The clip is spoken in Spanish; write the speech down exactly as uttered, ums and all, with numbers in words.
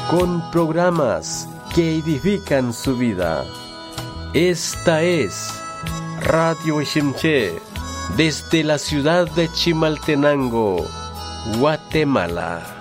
con programas que edifican su vida. Esta es Radio Shimche, desde la ciudad de Chimaltenango, Guatemala.